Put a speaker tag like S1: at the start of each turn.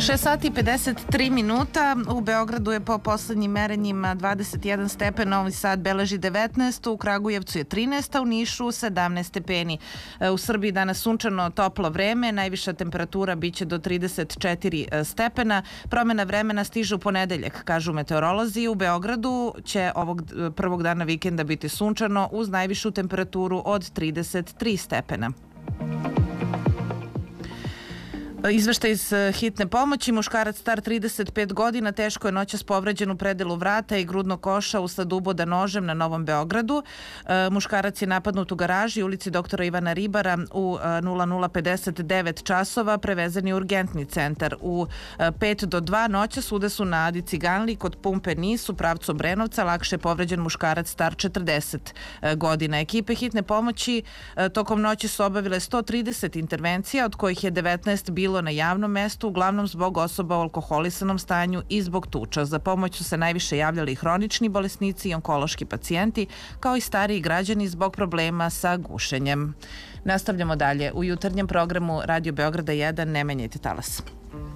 S1: 6 sati i 53 minuta. U Beogradu je po poslednjim merenjima 21 stepen, Novi Sad beleži 19, u Kragujevcu je 13, a u Nišu 17 stepeni. U Srbiji danas sunčano toplo vreme, najviša temperatura biće do 34 stepena. Promena vremena stiže u ponedeljak, kažu meteorolozi. U Beogradu će ovog prvog dana vikenda biti sunčano uz najvišu temperaturu od 33 stepena. Izveštaj iz hitne pomoći. Muškarac star 35 godina teško je noćas povređen u predelu vrata i grudnog koša usled uboda nožem na Novom Beogradu. Muškarac je napadnut u garaži ulici doktora Ivana Ribara u 00:59 časova, prevezen je u urgentni centar. U 5 do 2 noća sude su na Adi Ciganli kod pumpe NIS u pravcu Obrenovca lakše povređen muškarac star 40 godina. Ekipe hitne pomoći tokom noći su obavile 130 intervencija, od kojih je 19 bilo na javnom mestu, uglavnom zbog osoba u alkoholisanom stanju i zbog tuča. Za pomoć su se najviše javljali hronični bolesnici i onkološki pacijenti, kao i stariji građani zbog problema sa gušenjem. Nastavljamo dalje. U jutarnjem programu Radio Beograda 1 ne menjajte talas.